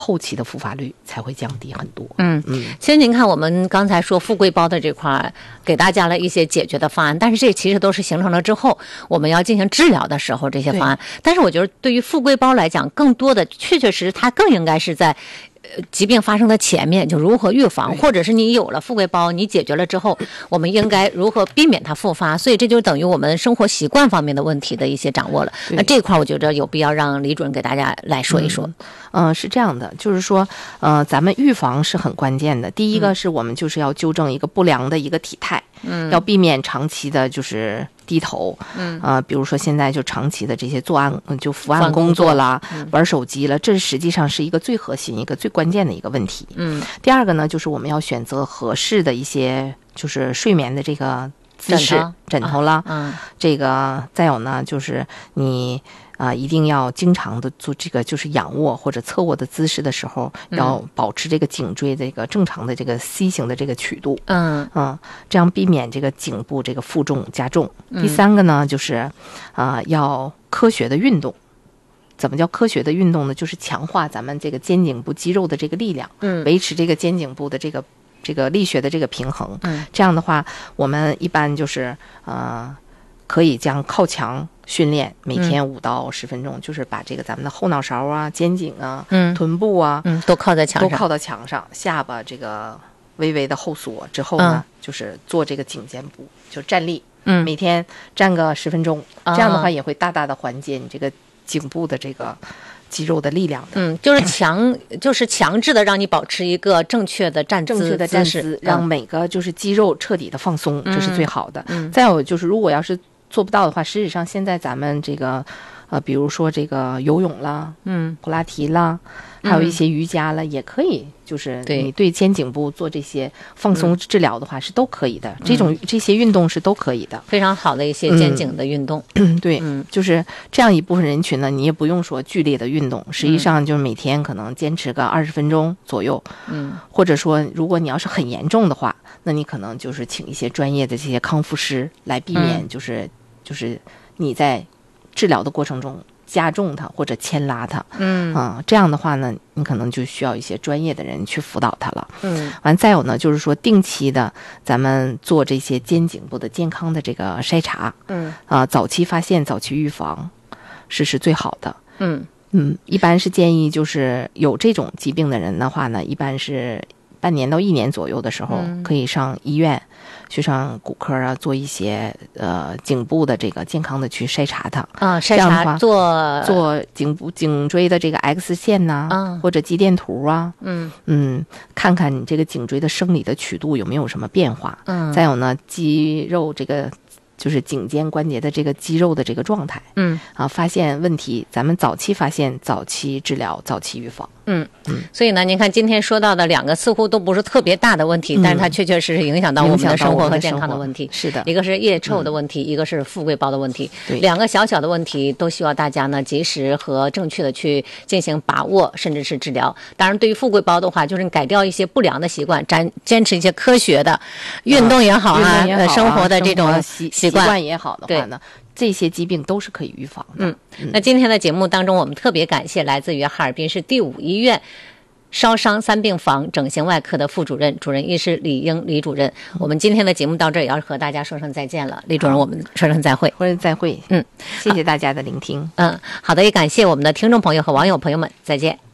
后期的复发率才会降低很多。 其实您看，我们刚才说富贵包的这块给大家了一些解决的方案，但是这其实都是形成了之后我们要进行治疗的时候这些方案。但是我觉得对于富贵包来讲，更多的确确实实它更应该是在疾病发生的前面就如何预防，或者是你有了富贵包你解决了之后，我们应该如何避免它复发。所以这就等于我们生活习惯方面的问题的一些掌握了。那这块我觉得有必要让李主任给大家来说一说。 是这样的，就是说咱们预防是很关键的。第一个是我们就是要纠正一个不良的一个体态，要避免长期的就是低头，比如说现在就长期的这些作案就伏案工作啦，玩手机了，这实际上是一个最核心一个最关键的一个问题。第二个呢，就是我们要选择合适的一些就是睡眠的这个姿势，枕头啦，这个再有呢就是你一定要经常的做这个就是仰卧或者侧卧的姿势的时候，要保持这个颈椎这个正常的这个 C 型的这个曲度，这样避免这个颈部这个负重加重。第三个呢，就是要科学的运动。怎么叫科学的运动呢？就是强化咱们这个肩颈部肌肉的这个力量，维持这个肩颈部的这个力学的这个平衡。这样的话，我们一般就是可以将靠墙训练，每天5到10分钟，就是把这个咱们的后脑勺啊、肩颈啊、臀部啊， 都靠在墙上， 都靠到墙上，下巴这个微微的后缩之后呢，就是做这个颈肩部，就站立，每天站个10分钟，这样的话也会大大的缓解你这个颈部的这个肌肉的力量的。 就是强制的让你保持一个正确的站姿， 让每个就是肌肉彻底的放松，这是最好的。再有就是如果要是做不到的话，实际上现在咱们这个比如说这个游泳啦，普拉提啦，还有一些瑜伽啦，也可以，就是你对肩颈部做这些放松治疗的话是都可以的。这些运动是都可以的， 非常好的一些肩颈的运动。 对，就是这样一部分人群呢，你也不用说剧烈的运动，实际上就是每天可能坚持个20分钟左右。或者说如果你要是很严重的话，那你可能就是请一些专业的这些康复师来避免就是你在治疗的过程中加重它或者牵拉它。这样的话呢，你可能就需要一些专业的人去辅导它了。完再有呢，就是说定期的咱们做这些肩颈部的健康的这个筛查。早期发现早期预防是最好的。一般是建议就是有这种疾病的人的话呢，一般是半年到1年左右的时候，可以上医院去上骨科啊，做一些颈部的这个健康的去筛查它。筛查做颈椎的这个 X 线呐，或者肌电图啊。看看你这个颈椎的生理的曲度有没有什么变化。再有呢，肌肉这个就是颈肩关节的这个肌肉的这个状态。发现问题，咱们早期发现，早期治疗，早期预防。 所以呢，您看今天说到的2个似乎都不是特别大的问题，但是它确确实实影响到我们的生活和健康的问题。 是的， 一个是腋臭的问题，一个是富贵包的问题。2个小小的问题，都希望大家呢及时和正确的去进行把握，甚至是治疗。当然，对于富贵包的话，就是你改掉一些不良的习惯，坚持一些科学的运动也好生活的这种习惯也好的话呢，这些疾病都是可以预防的。 那今天的节目当中，我们特别感谢来自于哈尔滨市第5医院烧伤3病房整形外科的副主任、主任医师李英李主任。我们今天的节目到这儿也要和大家说声再见了，李主任，我们说声再会。 再会。谢谢大家的聆听。 好的，也感谢我们的听众朋友和网友朋友们，再见。